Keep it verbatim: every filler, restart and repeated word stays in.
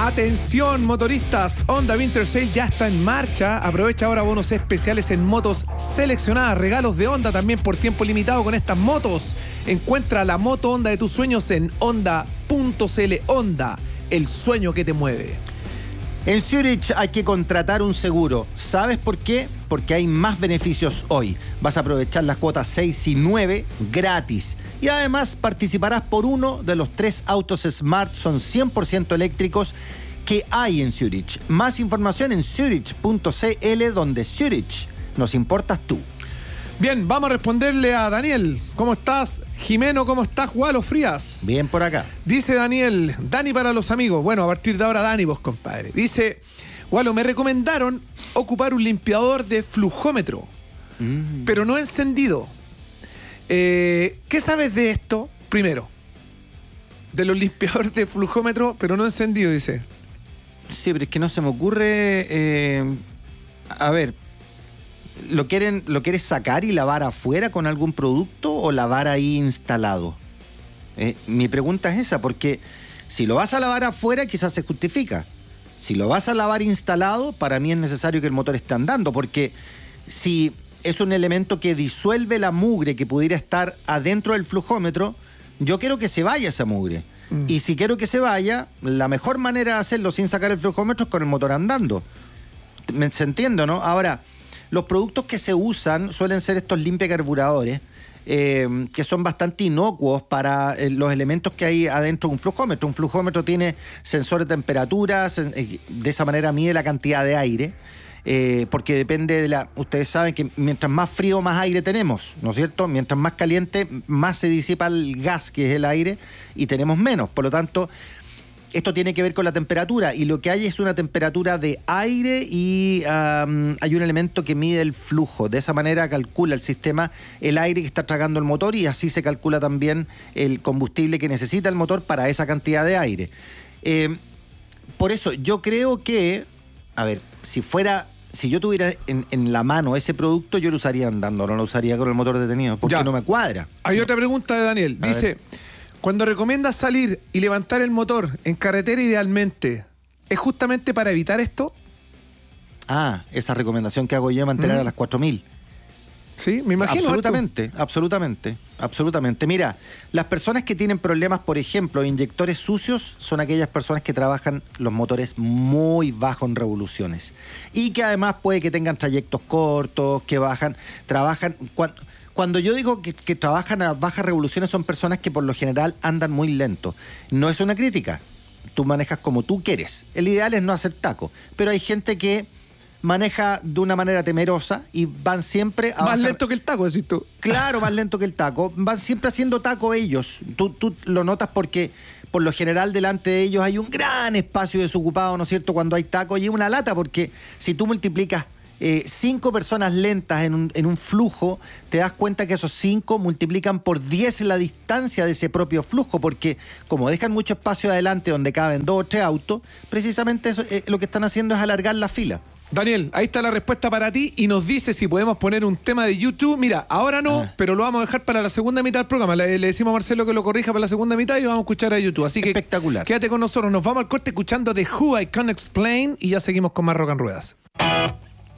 Atención motoristas, Honda Winter Sale ya está en marcha. Aprovecha ahora bonos especiales en motos seleccionadas, regalos de Honda también por tiempo limitado con estas motos. Encuentra la moto Honda de tus sueños en honda punto cl. Honda, el sueño que te mueve. En Zurich hay que contratar un seguro. ¿Sabes por qué? Porque hay más beneficios hoy. Vas a aprovechar las cuotas seis y nueve gratis. Y además participarás por uno de los tres autos Smart, son cien por ciento eléctricos, que hay en Zurich. Más información en zurich punto cl, donde Zurich nos importas tú. Bien, vamos a responderle a Daniel. ¿Cómo estás? Jimeno, ¿cómo estás? Gualo Frías. Bien por acá. Dice Daniel, Dani para los amigos. Bueno, a partir de ahora Dani, vos, compadre. Dice, Gualo, me recomendaron ocupar un limpiador de flujómetro, mm. pero no encendido. Eh, ¿Qué sabes de esto? Primero, de los limpiadores de flujómetro, pero no encendido, dice. Sí, pero es que no se me ocurre... Eh, a ver... ¿Lo quieren, ¿Lo quieres sacar y lavar afuera con algún producto o lavar ahí instalado? Eh, mi pregunta es esa, porque si lo vas a lavar afuera quizás se justifica. Si lo vas a lavar instalado, para mí es necesario que el motor esté andando, porque si es un elemento que disuelve la mugre que pudiera estar adentro del flujómetro, yo quiero que se vaya esa mugre. Mm. Y si quiero que se vaya, la mejor manera de hacerlo sin sacar el flujómetro es con el motor andando. ¿Se entiende, no? Ahora... Los productos que se usan suelen ser estos limpiacarburadores, eh, que son bastante inocuos para eh, los elementos que hay adentro de un flujómetro. Un flujómetro tiene sensor de temperatura, de esa manera mide la cantidad de aire, eh, porque depende de la... Ustedes saben que mientras más frío, más aire tenemos, ¿no es cierto? Mientras más caliente, más se disipa el gas, que es el aire, y tenemos menos. Por lo tanto... Esto tiene que ver con la temperatura, y lo que hay es una temperatura de aire y um, hay un elemento que mide el flujo. De esa manera calcula el sistema el aire que está tragando el motor, y así se calcula también el combustible que necesita el motor para esa cantidad de aire. Eh, por eso yo creo que, a ver, si fuera... Si yo tuviera en, en la mano ese producto, yo lo usaría andando, no lo usaría con el motor detenido, porque ya no me cuadra. Hay no. otra pregunta de Daniel. A Dice... Ver. Cuando recomiendas salir y levantar el motor en carretera idealmente, ¿es justamente para evitar esto? Ah, esa recomendación que hago yo de mantener mm. a las cuatro mil. Sí, me imagino. Absolutamente, esto. absolutamente, absolutamente. Mira, las personas que tienen problemas, por ejemplo, inyectores sucios, son aquellas personas que trabajan los motores muy bajo en revoluciones. Y que además puede que tengan trayectos cortos, que bajan, trabajan... Cuando, Cuando yo digo que, que trabajan a bajas revoluciones, son personas que por lo general andan muy lento. No es una crítica. Tú manejas como tú quieres. El ideal es no hacer taco. Pero hay gente que maneja de una manera temerosa y van siempre a... Más bajar... lento que el taco, decís tú. Claro, más lento que el taco. Van siempre haciendo taco ellos. Tú, tú lo notas porque por lo general delante de ellos hay un gran espacio desocupado, ¿no es cierto?, cuando hay taco, y es una lata, porque si tú multiplicas Eh, cinco personas lentas en un, en un flujo, te das cuenta que esos cinco multiplican por diez la distancia de ese propio flujo, porque como dejan mucho espacio adelante donde caben dos o tres autos, precisamente eso, eh, lo que están haciendo es alargar la fila. Daniel, ahí está la respuesta para ti, y nos dice si podemos poner un tema de YouTube. Mira, ahora no, ah. pero lo vamos a dejar para la segunda mitad del programa. Le, le decimos a Marcelo que lo corrija para la segunda mitad y vamos a escuchar a YouTube. Así que espectacular. Quédate con nosotros, nos vamos al corte escuchando The Who I Can't Explain y ya seguimos con más Rock and Ruedas.